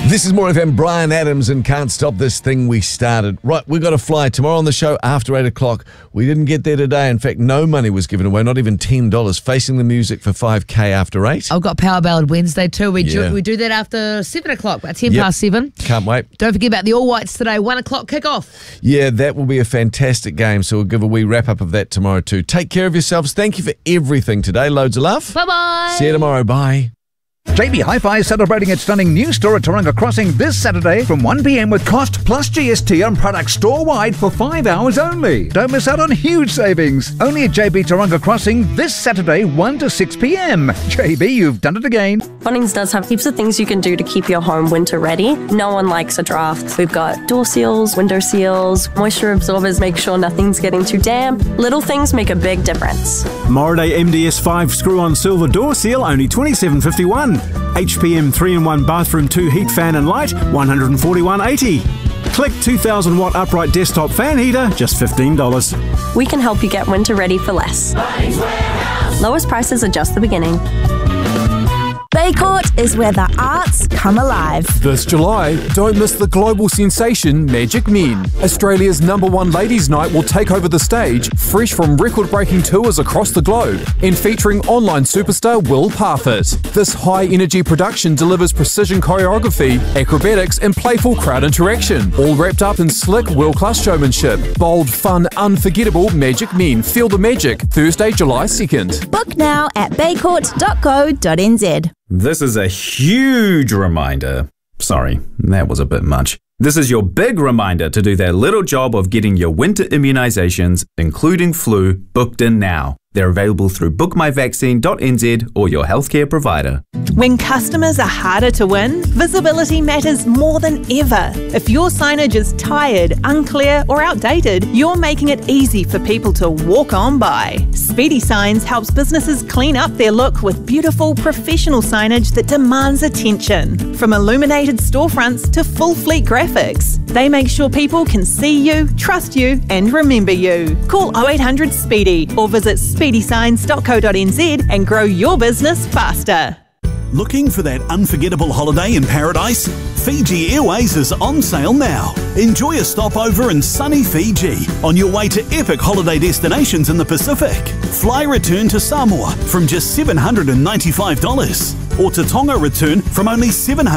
This is More FM, Brian Adams and Can't Stop This Thing We Started. Right, we've got to fly tomorrow on the show after 8 o'clock. We didn't get there today. In fact, no money was given away, not even $10. Facing the Music for 5K after 8. I've got Power Ballad Wednesday too. We do that after 7 o'clock, about 10 past 7. Can't wait. Don't forget about the All Whites today, 1 o'clock kickoff. Yeah, that will be a fantastic game, so we'll give a wee wrap-up of that tomorrow too. Take care of yourselves. Thank you for everything today. Loads of love. Bye-bye. See you tomorrow. Bye. JB Hi-Fi is celebrating its stunning new store at Tauranga Crossing this Saturday from 1 p.m. with cost plus GST on products store-wide for 5 hours only. Don't miss out on huge savings. Only at JB Tauranga Crossing this Saturday, 1 to 6 p.m. JB, you've done it again. Bunnings does have heaps of things you can do to keep your home winter ready. No one likes a draft. We've got door seals, window seals, moisture absorbers, make sure nothing's getting too damp. Little things make a big difference. Moraday MDS5 screw-on silver door seal, only $27.51. HPM 3-in-1 bathroom 2 heat fan and light, $141.80. Click 2,000 watt upright desktop fan heater, just $15. We can help you get winter ready for less. Lowest prices are just the beginning. Baycourt is where the arts come alive. This July, don't miss the global sensation Magic Men. Australia's #1 ladies' night will take over the stage, fresh from record-breaking tours across the globe, and featuring online superstar Will Parfitt. This high-energy production delivers precision choreography, acrobatics, and playful crowd interaction, all wrapped up in slick, world-class showmanship. Bold, fun, unforgettable Magic Men. Feel the magic. Thursday, July 2nd. Book now at baycourt.co.nz. This is a huge reminder. Sorry, that was a bit much. This is your big reminder to do that little job of getting your winter immunisations, including flu, booked in now. They're available through bookmyvaccine.nz or your healthcare provider. When customers are harder to win, visibility matters more than ever. If your signage is tired, unclear or outdated, you're making it easy for people to walk on by. Speedy Signs helps businesses clean up their look with beautiful, professional signage that demands attention. From illuminated storefronts to full fleet graphics, they make sure people can see you, trust you and remember you. Call 0800 SPEEDY or visit speedysigns.co.nz and grow your business faster. Looking for that unforgettable holiday in paradise? Fiji Airways is on sale now. Enjoy a stopover in sunny Fiji on your way to epic holiday destinations in the Pacific. Fly return to Samoa from just $795 or to Tonga return from only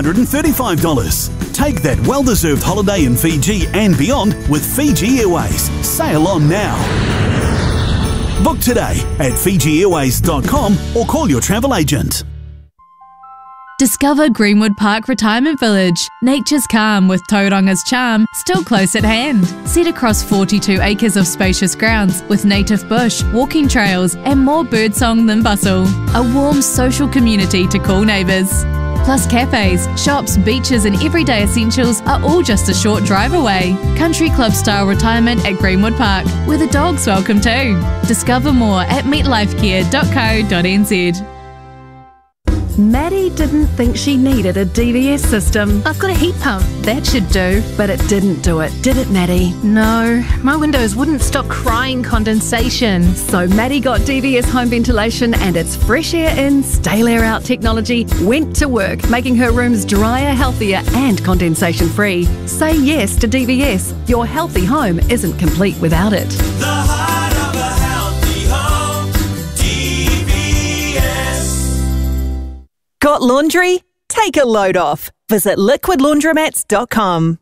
$735. Take that well-deserved holiday in Fiji and beyond with Fiji Airways. Sail on now. Book today at FijiAirways.com or call your travel agent. Discover Greenwood Park Retirement Village. Nature's calm with Tauranga's charm still close at hand. Set across 42 acres of spacious grounds with native bush, walking trails and more birdsong than bustle. A warm social community to call neighbours. Plus cafes, shops, beaches and everyday essentials are all just a short drive away. Country club style retirement at Greenwood Park, where the dogs welcome too. Discover more at meetlifecare.co.nz. Maddie didn't think she needed a DVS system. I've got a heat pump. That should do, but it didn't do it, did it, Maddie? No, my windows wouldn't stop crying condensation. So Maddie got DVS home ventilation and its fresh air in, stale air out technology went to work, making her rooms drier, healthier and condensation free. Say yes to DVS. Your healthy home isn't complete without it. The heart of a healthy home, DVS. Got laundry? Take a load off. Visit liquidlaundromats.com.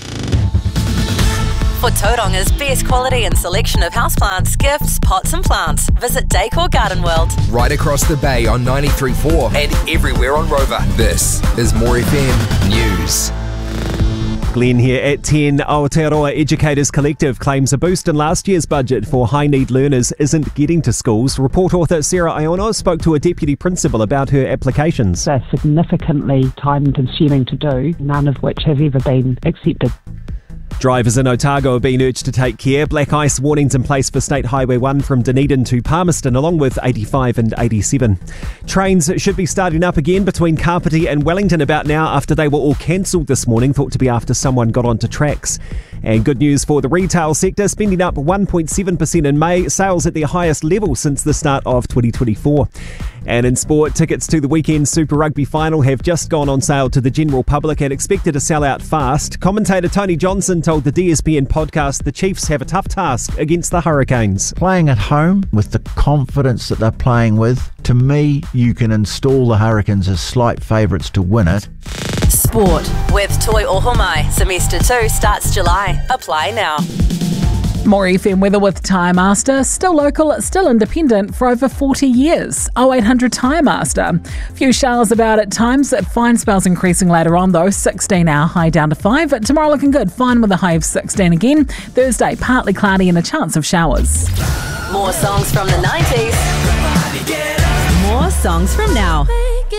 For Tauranga's best quality and selection of houseplants, gifts, pots and plants, visit Decor Garden World. Right across the bay on 93.4 and everywhere on Rover. This is More FM News. Glenn here at 10. Aotearoa Educators Collective claims a boost in last year's budget for high-need learners isn't getting to schools. Report author Sarah Iono spoke to a deputy principal about her applications. They're significantly time-consuming to do, none of which have ever been accepted. Drivers in Otago are being urged to take care. Black ice warnings in place for State Highway 1 from Dunedin to Palmerston, along with 85 and 87. Trains should be starting up again between Kapiti and Wellington about now after they were all cancelled this morning, thought to be after someone got onto tracks. And good news for the retail sector, spending up 1.7% in May, sales at their highest level since the start of 2024. And in sport, tickets to the weekend Super Rugby final have just gone on sale to the general public and expected to sell out fast. Commentator Tony Johnson told the DSPN podcast the Chiefs have a tough task against the Hurricanes. Playing at home with the confidence that they're playing with, to me, you can install the Hurricanes as slight favourites to win it. Sport with Toi Ohomai. Semester 2 starts July. Apply now. More FM weather with Tyre Master. Still local, still independent for over 40 years. 0800 Tyre Master. Few showers about at times. Fine spells increasing later on though. 16 our high down to 5. Tomorrow looking good. Fine with a high of 16 again. Thursday partly cloudy and a chance of showers. More songs from the 90s. More songs from now.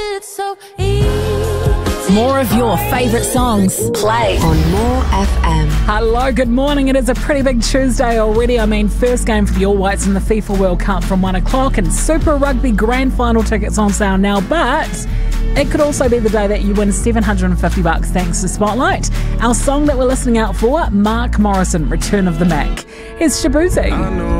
More of your favourite songs. Play on More FM. Hello, good morning. It is a pretty big Tuesday already. I mean, first game for the All Whites in the FIFA World Cup from 1 o'clock and Super Rugby Grand Final tickets on sale now. But it could also be the day that you win $750 thanks to Spotlight. Our song that we're listening out for, Mark Morrison, Return of the Mac. Here's Shabuzi.